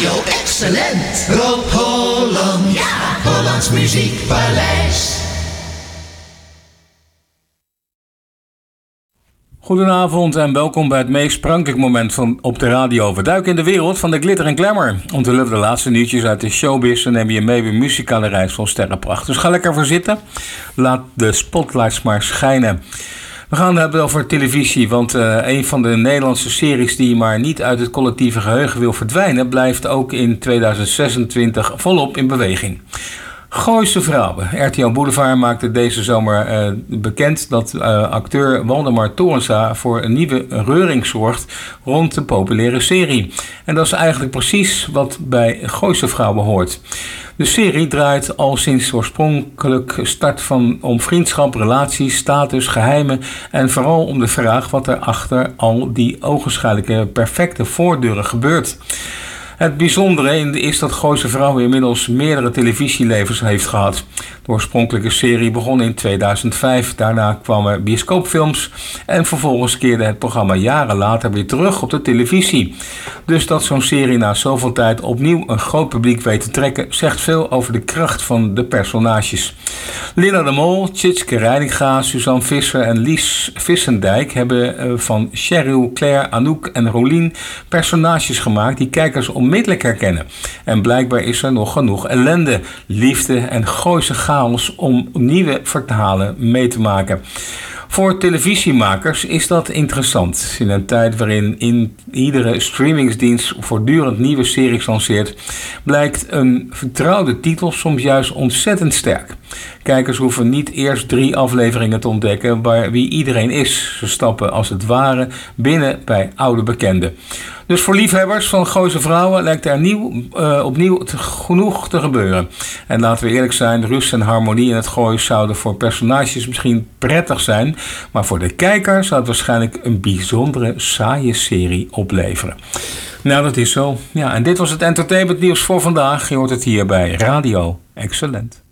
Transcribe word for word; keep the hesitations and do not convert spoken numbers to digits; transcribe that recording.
Radio Excellent. Rob Holland. Ja. Hollands Muziekpaleis. Goedenavond en welkom bij het meest sprankelijk moment van op de radio. We duiken in de wereld van de glitter en glamour. Onthullen we de laatste nieuwtjes uit de showbiz en nemen je mee bij een muzikale reis vol sterrenpracht. Dus ga lekker voor zitten. Laat de spotlights maar schijnen. We gaan het hebben over televisie, want uh, een van de Nederlandse series die maar niet uit het collectieve geheugen wil verdwijnen, blijft ook in tweeduizend zesentwintig volop in beweging. Gooise Vrouwen. R T L Boulevard maakte deze zomer uh, bekend dat uh, acteur Waldemar Torensa voor een nieuwe reuring zorgt rond de populaire serie. En dat is eigenlijk precies wat bij Gooise Vrouwen hoort. De serie draait al sinds oorspronkelijk start van om vriendschap, relaties, status, geheimen en vooral om de vraag wat er achter al die ogenschijnlijke perfecte voordeuren gebeurt. Het bijzondere is dat Gooise Vrouwen inmiddels meerdere televisielevens heeft gehad. De oorspronkelijke serie begon in tweeduizend vijf, daarna kwamen bioscoopfilms en vervolgens keerde het programma jaren later weer terug op de televisie. Dus dat zo'n serie na zoveel tijd opnieuw een groot publiek weet te trekken, zegt veel over de kracht van de personages. Linda de Mol, Tjitske Reininga, Suzanne Visser en Lies Vissendijk hebben van Cheryl, Claire, Anouk en Rolien personages gemaakt die kijkers onmiddellijk herkennen. En blijkbaar is er nog genoeg ellende, liefde en Gooise chaos om nieuwe verhalen mee te maken. Voor televisiemakers is dat interessant. In een tijd waarin in iedere streamingsdienst voortdurend nieuwe series lanceert, blijkt een vertrouwde titel soms juist ontzettend sterk. Kijkers hoeven niet eerst drie afleveringen te ontdekken waar wie iedereen is. Ze stappen als het ware binnen bij oude bekenden. Dus voor liefhebbers van Gooise Vrouwen lijkt er nieuw, uh, opnieuw te, genoeg te gebeuren. En laten we eerlijk zijn, rust en harmonie in het Goois zouden voor personages misschien prettig zijn, maar voor de kijker zou het waarschijnlijk een bijzondere saaie serie opleveren. Nou, dat is zo. Ja, en dit was het entertainment nieuws voor vandaag. Je hoort het hier bij Radio Excellent.